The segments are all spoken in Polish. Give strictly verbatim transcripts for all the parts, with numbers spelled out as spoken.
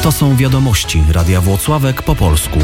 To są wiadomości Radia Włocławek po polsku.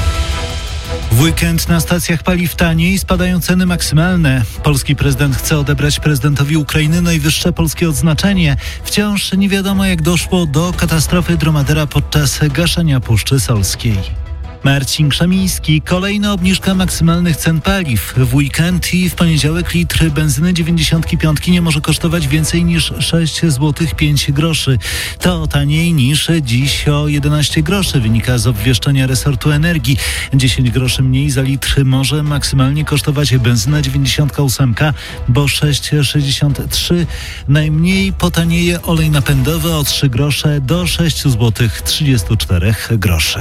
W weekend na stacjach paliw taniej spadają ceny maksymalne. Polski prezydent chce odebrać prezydentowi Ukrainy najwyższe polskie odznaczenie. Wciąż nie wiadomo, jak doszło do katastrofy dromadera podczas gaszenia Puszczy Solskiej. Marcin Krzemiński. Kolejna obniżka maksymalnych cen paliw. W weekend i w poniedziałek litr benzyny dziewięćdziesiąt pięć nie może kosztować więcej niż sześć złotych pięć groszy. To taniej niż dziś o jedenaście groszy, wynika z obwieszczenia resortu energii. dziesięć groszy mniej za litr może maksymalnie kosztować benzyna dziewięćdziesiąt osiem, bo sześć sześćdziesiąt trzy. Najmniej potanieje olej napędowy o trzy grosze do sześć złotych trzydzieści cztery groszy.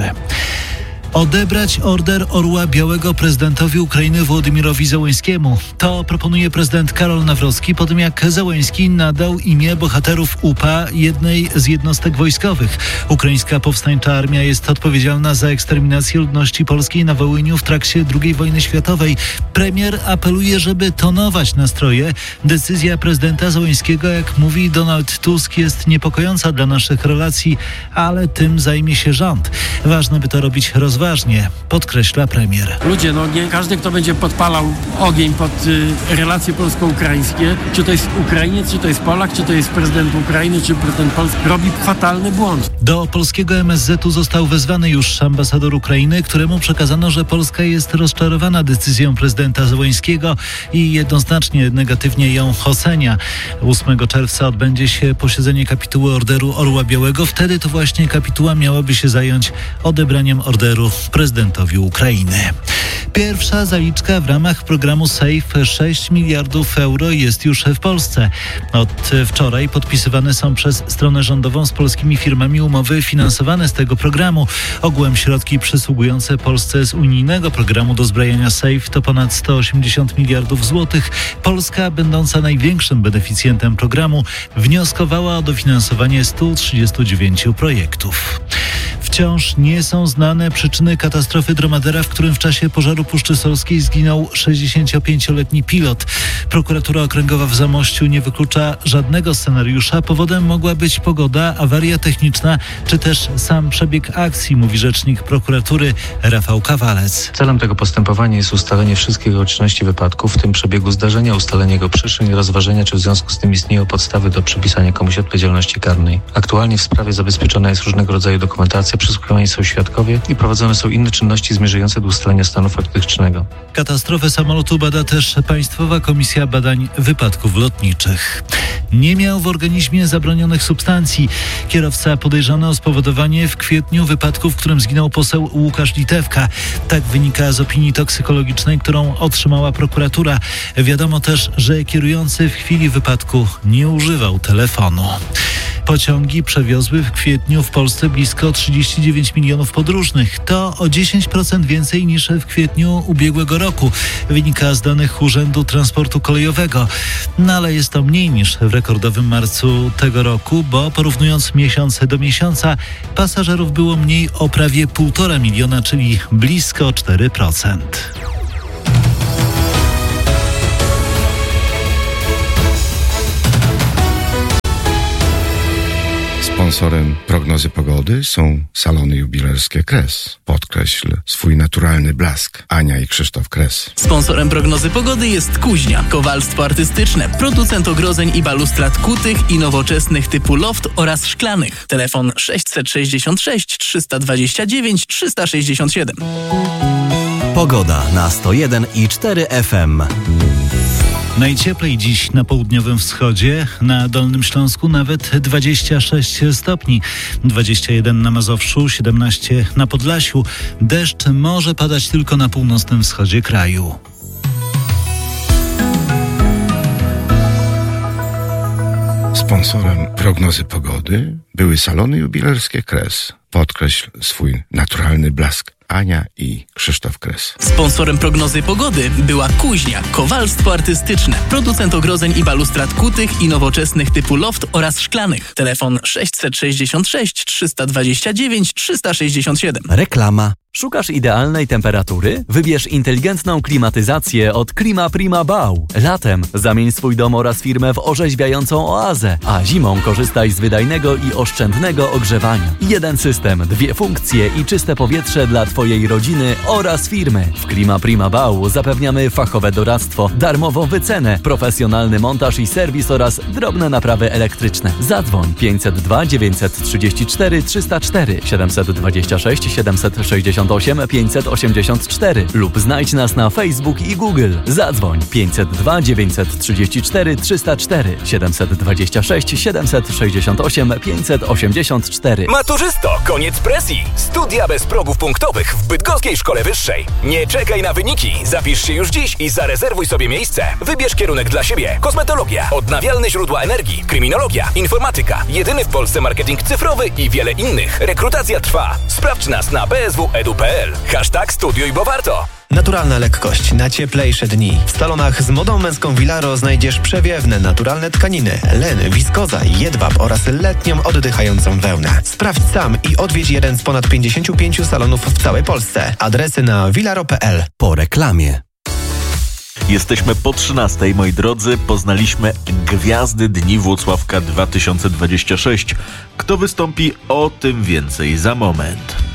Odebrać Order Orła Białego prezydentowi Ukrainy Wołodymyrowi Zełenskiemu. To proponuje prezydent Karol Nawrocki po tym, jak Zełenski nadał imię bohaterów U P A jednej z jednostek wojskowych. Ukraińska Powstańcza Armia jest odpowiedzialna za eksterminację ludności polskiej na Wołyniu w trakcie drugiej wojny światowej. Premier apeluje, żeby tonować nastroje. Decyzja prezydenta Zełenskiego, jak mówi Donald Tusk, jest niepokojąca dla naszych relacji, ale tym zajmie się rząd. Ważne, by to robić rozważnie. Ważnie, podkreśla premier. Ludzie, no nie każdy, kto będzie podpalał ogień pod y, relacje polsko-ukraińskie, czy to jest Ukrainiec, czy to jest Polak, czy to jest prezydent Ukrainy, czy prezydent Polski, robi fatalny błąd. Do polskiego M S Z u został wezwany już ambasador Ukrainy, któremu przekazano, że Polska jest rozczarowana decyzją prezydenta Zełenskiego i jednoznacznie negatywnie ją ocenia. ósmego czerwca odbędzie się posiedzenie kapituły Orderu Orła Białego. Wtedy to właśnie kapituła miałaby się zająć odebraniem orderu prezydentowi Ukrainy. Pierwsza zaliczka w ramach programu SAFE sześć miliardów euro jest już w Polsce. Od wczoraj podpisywane są przez stronę rządową z polskimi firmami umowy finansowane z tego programu. Ogółem środki przysługujące Polsce z unijnego programu dozbrajania SAFE to ponad sto osiemdziesiąt miliardów złotych. Polska, będąca największym beneficjentem programu, wnioskowała o dofinansowanie stu trzydziestu dziewięciu projektów. Wciąż nie są znane przyczyny katastrofy dromadera, w którym w czasie pożaru Puszczy Solskiej zginął sześćdziesięciopięcioletni pilot. Prokuratura Okręgowa w Zamościu nie wyklucza żadnego scenariusza. Powodem mogła być pogoda, awaria techniczna, czy też sam przebieg akcji, mówi rzecznik prokuratury Rafał Kawalec. Celem tego postępowania jest ustalenie wszystkich okoliczności wypadku, w tym przebiegu zdarzenia, ustalenie jego przyczyn i rozważenia, czy w związku z tym istnieją podstawy do przypisania komuś odpowiedzialności karnej. Aktualnie w sprawie zabezpieczona jest różnego rodzaju dokumentacja, przesłuchiwani są świadkowie i prowadzone są inne czynności zmierzające do ustalenia stanu faktycznego. Katastrofę samolotu bada też Państwowa Komisja Badań Wypadków Lotniczych. Nie miał w organizmie zabronionych substancji. Kierowca podejrzany o spowodowanie w kwietniu wypadku, w którym zginął poseł Łukasz Litewka. Tak wynika z opinii toksykologicznej, którą otrzymała prokuratura. Wiadomo też, że kierujący w chwili wypadku nie używał telefonu. Pociągi przewiozły w kwietniu w Polsce blisko trzydzieści dziewięć milionów podróżnych. To o dziesięć procent więcej niż w kwietniu ubiegłego roku. Wynika z danych Urzędu Transportu Kolejowego. No ale jest to mniej niż w rekordowym marcu tego roku, bo porównując miesiąc do miesiąca, pasażerów było mniej o prawie półtora miliona, czyli blisko cztery procent. Sponsorem prognozy pogody są salony jubilerskie Kres. Podkreśl swój naturalny blask. Ania i Krzysztof Kres. Sponsorem prognozy pogody jest Kuźnia. Kowalstwo artystyczne. Producent ogrodzeń i balustrad kutych i nowoczesnych typu loft oraz szklanych. Telefon sześćset sześćdziesiąt sześć trzysta dwadzieścia dziewięć trzysta sześćdziesiąt siedem. Pogoda na sto jeden i cztery F M. Najcieplej dziś na południowym wschodzie, na Dolnym Śląsku nawet dwadzieścia sześć stopni, dwadzieścia jeden na Mazowszu, siedemnaście na Podlasiu. Deszcz może padać tylko na północnym wschodzie kraju. Sponsorem prognozy pogody były salony jubilerskie Kres. Podkreśl swój naturalny blask. Ania i Krzysztof Kres. Sponsorem prognozy pogody była Kuźnia. Kowalstwo artystyczne. Producent ogrodzeń i balustrad kutych i nowoczesnych typu loft oraz szklanych. Telefon sześćset sześćdziesiąt sześć trzysta dwadzieścia dziewięć trzysta sześćdziesiąt siedem. Reklama. Szukasz idealnej temperatury? Wybierz inteligentną klimatyzację od Klima Prima Bau. Latem zamień swój dom oraz firmę w orzeźwiającą oazę, a zimą korzystaj z wydajnego i oszczędnego ogrzewania. Jeden system, dwie funkcje i czyste powietrze dla Twojej rodziny oraz firmy. W Klima Prima Bau zapewniamy fachowe doradztwo, darmową wycenę, profesjonalny montaż i serwis oraz drobne naprawy elektryczne. Zadzwoń pięćset dwa dziewięćset trzydzieści cztery trzysta cztery siedemset dwadzieścia sześć siedemset sześćdziesiąt osiem pięćset osiemdziesiąt cztery lub znajdź nas na Facebook i Google. Zadzwoń pięćset dwa dziewięćset trzydzieści cztery trzysta cztery siedemset dwadzieścia sześć siedemset sześćdziesiąt osiem pięćset osiemdziesiąt cztery. Maturzysto, koniec presji! Studia bez progów punktowych w Bydgoskiej Szkole Wyższej. Nie czekaj na wyniki. Zapisz się już dziś i zarezerwuj sobie miejsce. Wybierz kierunek dla siebie. Kosmetologia, odnawialne źródła energii, kryminologia, informatyka, jedyny w Polsce marketing cyfrowy i wiele innych. Rekrutacja trwa. Sprawdź nas na b s w kropka e d u kropka p l. Hashtag studiuj, bo warto. Naturalna lekkość na cieplejsze dni. W salonach z modą męską Vilaro znajdziesz przewiewne, naturalne tkaniny, len, wiskoza, jedwab oraz letnią, oddychającą wełnę. Sprawdź sam i odwiedź jeden z ponad pięćdziesięciu pięciu salonów w całej Polsce. Adresy na vilaro kropka p l. Po reklamie. Jesteśmy po trzynastej, moi drodzy. Poznaliśmy gwiazdy Dni Włocławka dwa tysiące dwadzieścia sześć. Kto wystąpi? O tym więcej za moment.